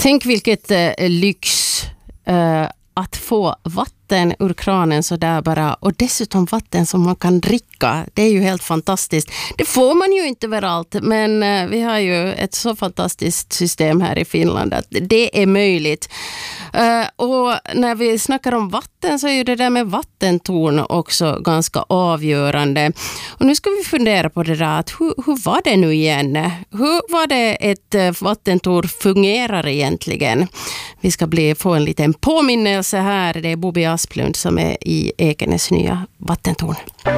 Tänk vilket lyx att få vatten ur kranen så där bara, och dessutom vatten som man kan dricka. Det är ju helt fantastiskt. Det får man ju inte överallt, men vi har ju ett så fantastiskt system här i Finland att det är möjligt. Och när vi snackar om vatten så är ju det där med vattentorn också ganska avgörande. Och nu ska vi fundera på det där, att hur var det nu igen? Hur var det ett vattentorn fungerar egentligen? Vi ska få en liten påminnelse här. Det är Bobby Asplund som är i Ekenäs nya vattentorn.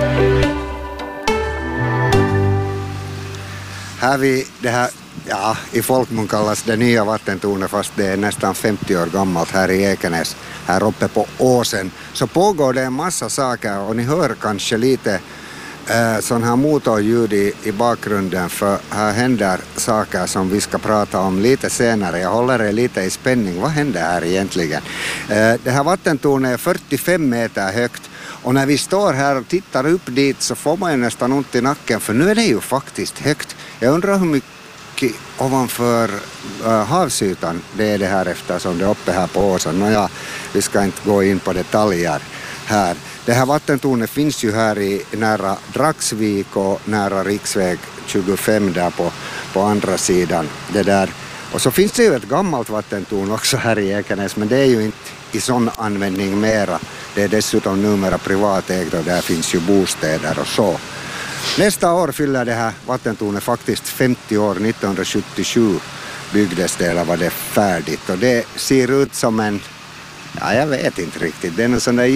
Här vi det här, ja, i folkmun kallas det nya vattentornet, fast det är nästan 50 år gammalt här i Ekenäs, här uppe på åsen. Så pågår det en massa saker och ni hör kanske lite sån här motorljud i bakgrunden, för här händer saker som vi ska prata om lite senare. Jag håller er lite i spänning. Vad händer här egentligen? Det här vattentornet är 45 meter högt och när vi står här och tittar upp dit så får man ju nästan ont i nacken, för nu är det ju faktiskt högt. Jag undrar hur mycket ovanför havsytan det är det här, eftersom det är uppe här på åsen. Nåja, vi ska inte gå in på detaljer här. Det här vattentornet finns ju här i nära Dragsvik och nära riksväg 25 där på andra sidan. Det där. Och så finns det ju ett gammalt vattentorn också här i Ekenäs, men det är ju inte i sån användning mera. Det är dessutom numera privatägt och där finns ju bostäder och så. Nästa år fyller det här vattentornet faktiskt 50 år. 1977 byggdes det, eller var det färdigt, och det ser ut som en, ja, jag vet inte riktigt, det är en sån där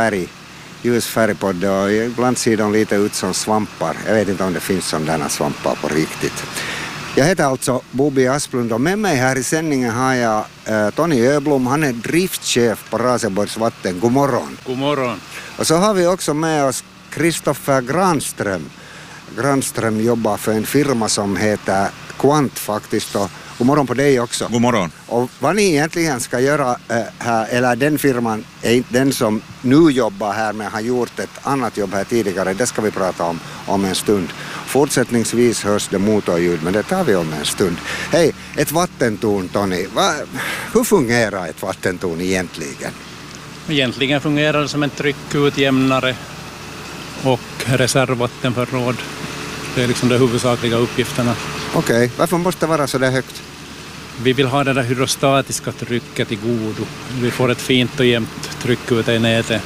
ljusfärg på det, och ibland ser de lite ut som svampar. Jag vet inte om det finns sådana svampar på riktigt. Jag heter alltså Bobby Asplund och med mig här i sändningen har jag Tony Öblom. Han är driftchef på Raseborgs vatten. God morgon. God morgon. Och så har vi också med oss Kristoffer Granström. Granström jobbar för en firma som heter Quant faktiskt. Och god morgon på dig också. God morgon. Och vad ni egentligen ska göra här, eller den firman är inte den som nu jobbar här, men har gjort ett annat jobb här tidigare. Det ska vi prata om en stund. Fortsättningsvis hörs det motorljud, men det tar vi om en stund. Hej, ett vattentorn, Tony. Hur fungerar ett vattentorn egentligen? Egentligen fungerar det som en tryckutjämnare och reservvattenförråd. Det är liksom de huvudsakliga uppgifterna. Okej, varför måste det vara så där högt? Vi vill ha det där hydrostatiska trycket i godo. Vi får ett fint och jämnt tryck ute i nätet.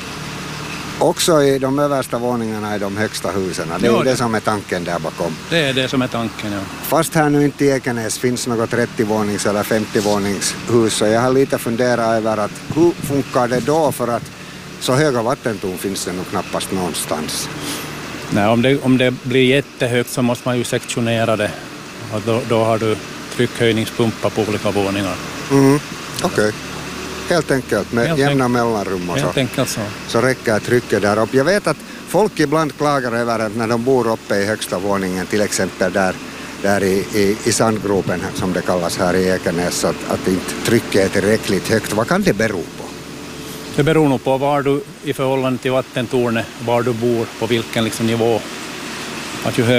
Också i de översta våningarna i de högsta husen. Det är det som är tanken där bakom. Det är det som är tanken, ja. Fast här nu inte i Ekenäs finns något 30-vånings eller 50-våningshus, så jag har lite funderat över att hur funkar det då, för att så höga vattentorn finns det nog knappast någonstans. Nej, om det blir jättehögt så måste man ju sektionera det. Och då har du tryckhöjningspumpar på olika våningar. Okej. Helt enkelt med jämna mellanrum och helt enkelt så räcker trycket där upp. Jag vet att folk ibland klagar över att när de bor uppe i högsta våningen, till exempel där i sandgropen som det kallas här i Ekenäs, att inte trycket är tillräckligt högt. Vad kan det bero på? Det beror nog på var du i förhållande till vattentornet, var du bor, på vilken liksom nivå. Att ju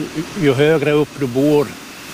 högre upp du bor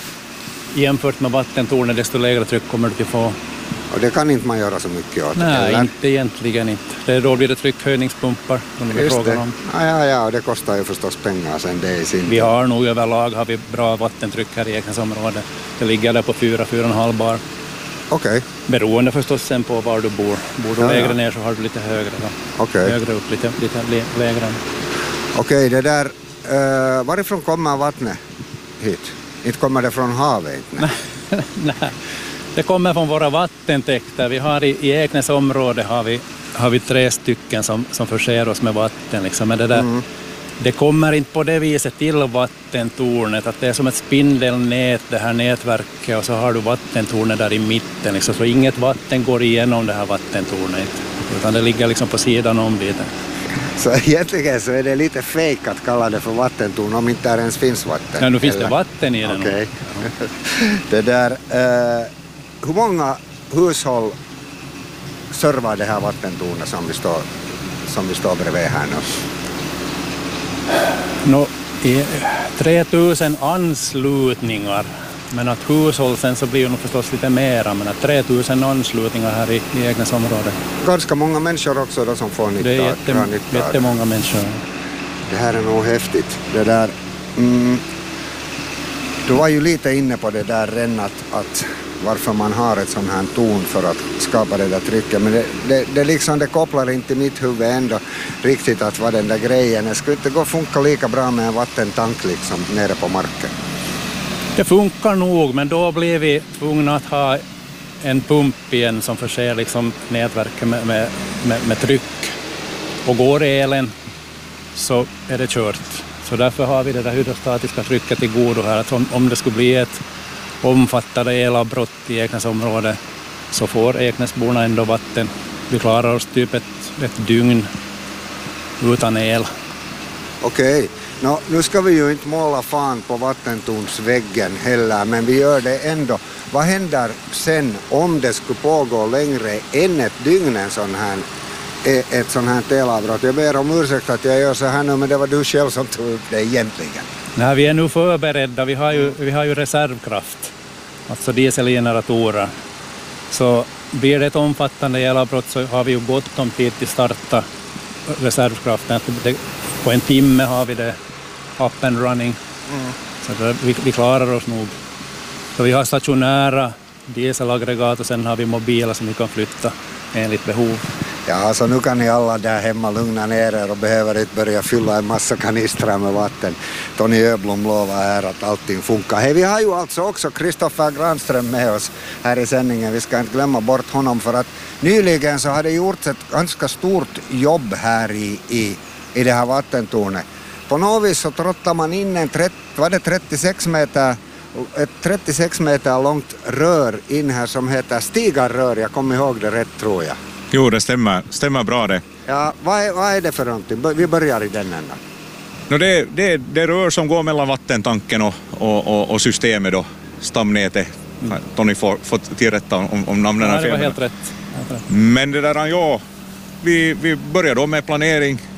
jämfört med vattentornet, desto lägre tryck kommer du att få. Och det kan inte man göra så mycket åt? Nej, eller? Inte egentligen inte. Då blir det tryckhöjningspumpar som det är frågan om. Ja, och det kostar ju förstås pengar sen det i sin. Vi har nog överlag har vi bra vattentryck här i Ekenäsområdet. Det ligger där på 4,5 bar. Okej. Beroende förstås sen på var du bor. Bor du lägre ner så har du lite högre. Okej. Högre upp, lite lägre. Okej, det där. Varifrån kommer vattnet hit? Inte kommer det från havet? Nej. Det kommer från våra vattentäkter. Vi har i Ekenäs område har vi 3 stycken som förser oss med vatten. Liksom. Men det kommer inte på det viset till vattentornet. Att det är som ett spindelnät, det här nätverket, och så har du vattentornet där i mitten. Liksom. Så inget vatten går igenom det här vattentornet. Utan det ligger liksom på sidan om lite. Så egentligen så är det lite fake att kalla det för vattentorn om inte där ens finns vatten. Ja, nu finns det vatten i den. Okej. Det där. Hur många hushåll servar det här vattentornet som vi står bredvid här nu? 3000 anslutningar Men att hushåll sen så blir ju nog förstås lite mera, men att 3000 anslutningar här i Eknäs område. Ganska många människor också då som får nytta. Det är jättemånga människor. Det här är nog häftigt. Det där, du var ju lite inne på det där redan att varför man har ett sån här ton för att skapa det där trycket. Men det kopplar inte mitt huvud ändå riktigt att vad den där grejen. Det skulle inte gå funka lika bra med en vattentank liksom nere på marken. Det funkar nog, men då blir vi tvungna att ha en pump igen som förser liksom nätverket med tryck. Och går elen så är det kört. Så därför har vi det där hydrostatiska trycket i godo här. Att om det skulle bli ett omfattande elavbrott i Eknäs område så får Eknäsborna ändå vatten. Vi klarar oss typ ett dygn utan el. Okej. Nu ska vi ju inte måla fan på vattentornsväggen heller, men vi gör det ändå. Vad händer sen om det skulle pågå längre än ett dygn ett sån här elavbrott? Jag ber om ursäkt att jag gör så här nu, men det var du själv som tog upp det egentligen. Nej, vi är nu förberedda. Vi har ju reservkraft, alltså dieselgeneratorer. Så blir det ett omfattande elavbrott så har vi ju gott om tid till starta reservkraften. På en timme har vi det up and running. Så vi klarar oss nog. Så vi har stationära dieselaggregat och sen har vi mobiler som vi kan flytta enligt behov. Ja, så nu kan ni alla där hemma lugna ner er och behöver inte börja fylla en massa kanistrar med vatten. Tony Öblom lovar här att allting funkar. Hej, vi har ju alltså också Kristoffer Granström med oss här i sändningen. Vi ska inte glömma bort honom för att nyligen så har det gjorts ett ganska stort jobb här i det här vattentornet. På något vis så trottar man in ett 36 meter långt rör in här som heter stigarrör. Jag kommer ihåg det rätt, tror jag. Jo, det stämmer bra det. Ja, vad är det för någonting? Vi börjar i den ändan. Det rör som går mellan vattentanken och systemet då, stamnätet. Tony får tillrätta om namnen är fel. Det var helt rätt. Men det där, ja, vi börjar då med planering